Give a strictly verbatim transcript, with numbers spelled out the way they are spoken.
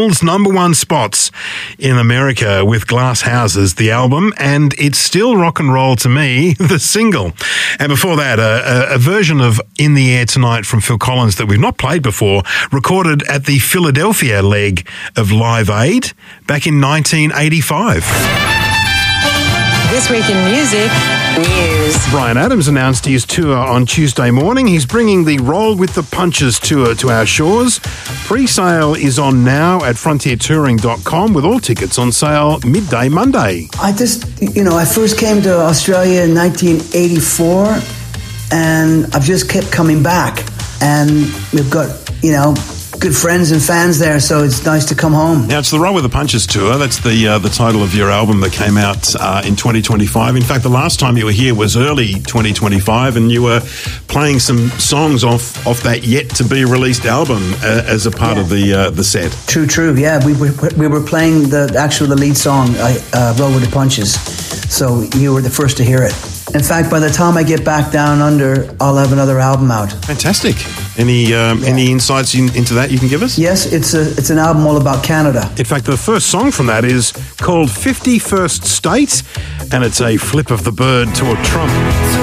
Number one spots in America with Glass Houses, the album, and It's Still Rock and Roll to Me, the single. And before that, a, a, a version of In the Air Tonight from Phil Collins that we've not played before, recorded at the Philadelphia leg of Live Aid back in nineteen eighty-five. This Week in Music News. Bryan Adams announced his tour on Tuesday morning. He's bringing the Roll with the Punches tour to our shores. Pre-sale is on now at frontier touring dot com with all tickets on sale midday Monday. I just, you know, I first came to Australia in nineteen eighty-four and I've just kept coming back. And we've got, you know, good friends and fans there, so it's nice to come home. Now, it's the Roll with the Punches tour. That's the uh, the title of your album that came out uh, in twenty twenty-five. In fact, the last time you were here was early twenty twenty-five, and you were playing some songs off off that yet to be released album uh, as a part yeah. of the uh, the set. True, true. Yeah, we were we were playing the actual the lead song, uh, Roll with the Punches. So you were the first to hear it. In fact, by the time I get back down under, I'll have another album out. Fantastic. Any um, yeah. any insights in, into that you can give us? Yes, it's a it's an album all about Canada. In fact, the first song from that is called fifty-first State, and it's a flip of the bird to a trump.